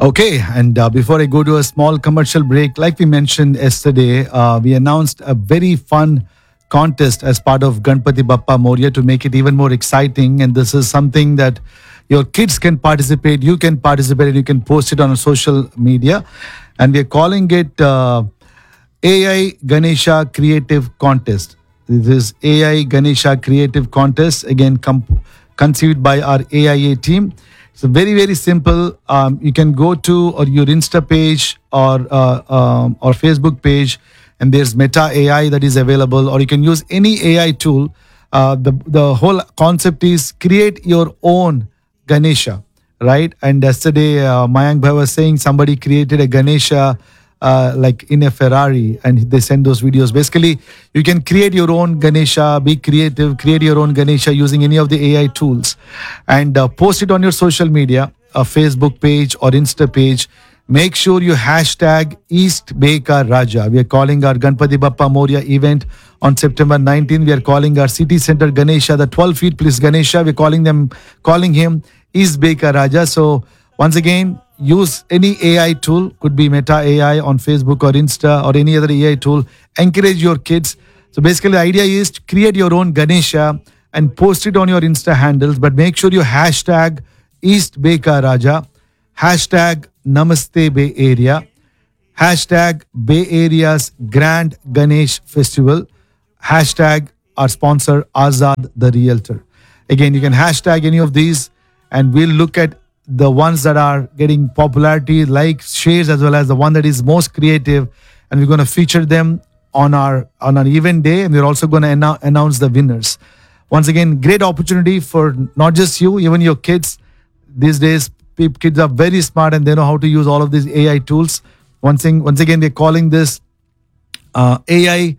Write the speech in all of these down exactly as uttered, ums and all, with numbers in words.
Okay, and uh, before I go to a small commercial break, like we mentioned yesterday, uh, we announced a very fun contest as part of Ganpati Bappa Moria to make it even more exciting. And this is something that your kids can participate, you can participate, and you can post it on a social media. And we're calling it uh, A I Ganesha Creative Contest. This is A I Ganesha Creative Contest, again com- conceived by our A I A team. It's very, very simple. Um, you can go to or your Insta page or uh, um, or Facebook page, and there's Meta A I that is available, or you can use any A I tool. Uh, the the whole concept is create your own Ganesha, right? And yesterday, uh, Mayank Bhai was saying somebody created a Ganesha uh, like in a Ferrari, and they send those videos. Basically, you can create your own Ganesha, be creative, create your own Ganesha using any of the A I tools, and uh, post it on your social media, a Facebook page or Insta page. Make sure you hashtag East Beka Raja. We are calling our Ganpati Bappa Moria event on September nineteenth. We are calling our city center Ganesha, the twelve feet plus Ganesha. We're calling them, calling him East Beka Raja. So once again, use any A I tool, could be Meta A I on Facebook or Insta or any other A I tool. Encourage your kids. So basically, the idea is to create your own Ganesha and post it on your Insta handles, but make sure you hashtag East Beka Raja, hashtag Namaste Bay Area, hashtag Bay Area's Grand Ganesh Festival, hashtag our sponsor Azad the Realtor. Again, you can hashtag any of these, and we'll look at the ones that are getting popularity, likes, shares, as well as the one that is most creative, and we're going to feature them on our on our event day, and we're also going to annou- announce the winners. Once again, great opportunity for not just you, even your kids. These days, pe- kids are very smart and they know how to use all of these A I tools. Once, thing, once again, we're calling this uh, A I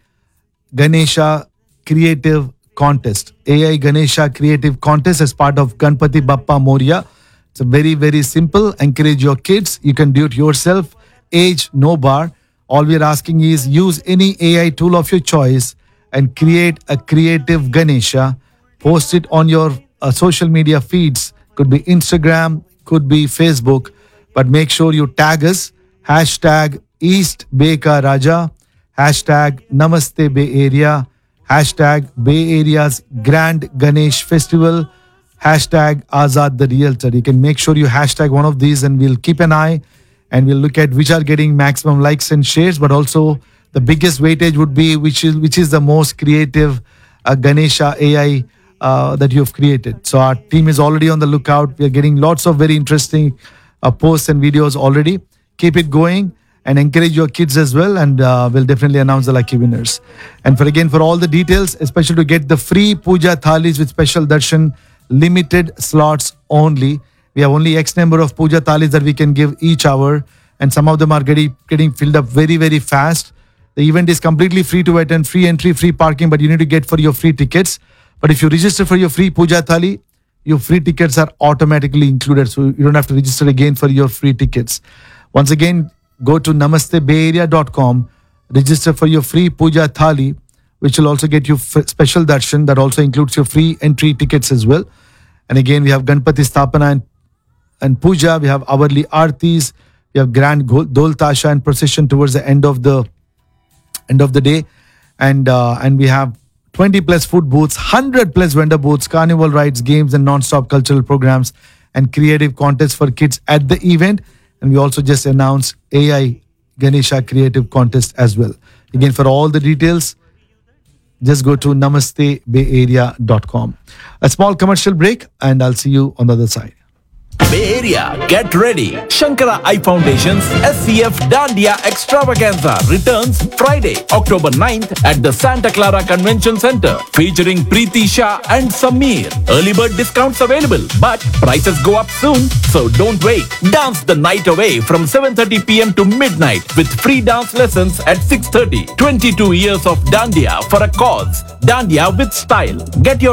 Ganesha Creative Contest. A I Ganesha Creative Contest as part of Ganpati Bappa Moria. It's a very, very simple. Encourage your kids. You can do it yourself. Age, no bar. All we're asking is use any A I tool of your choice and create a creative Ganesha. Post it on your uh, social media feeds. Could be Instagram, could be Facebook. But make sure you tag us. Hashtag East Beka Raja. Hashtag Namaste Bay Area. Hashtag Bay Area's Grand Ganesh Festival. Hashtag Azad the Realtor. You can make sure you hashtag one of these, and we'll keep an eye and we'll look at which are getting maximum likes and shares, but also the biggest weightage would be which is which is the most creative uh, Ganesha A I uh, that you've created. So our team is already on the lookout. We are getting lots of very interesting uh, posts and videos already. Keep it going and encourage your kids as well, and uh, we'll definitely announce the lucky winners. And for again, for all the details, especially to get the free puja thalis with special darshan, limited slots only. We have only X number of puja thalis that we can give each hour, and some of them are getting getting filled up very, very fast. The event is completely free to attend, free entry, free parking, but you need to get for your free tickets. But if you register for your free puja thali, your free tickets are automatically included, so you don't have to register again for your free tickets. Once again, go to namaste bay area dot com, register for your free puja thali, which will also get you f- special darshan that also includes your free entry tickets as well. And again, we have Ganpati Sthapana and, and Puja. We have hourly Aartis. We have grand Go- Dol Tasha and procession towards the end of the end of the day. And uh, and we have twenty plus food booths, one hundred plus vendor booths, carnival rides, games, and non-stop cultural programs and creative contests for kids at the event. And we also just announced A I Ganesha Creative Contest as well. Again, for all the details, just go to namaste bay area dot com. A small commercial break, and I'll see you on the other side. Bay Area, get ready. Shankara Eye Foundation's S C F Dandiya Extravaganza returns Friday, October ninth at the Santa Clara Convention Center, featuring Preeti Shah and Sameer. Early bird discounts available, but prices go up soon, so don't wait. Dance the night away from seven thirty p.m. to midnight with free dance lessons at six thirty. twenty-two years of Dandiya for a cause. Dandiya with style. Get your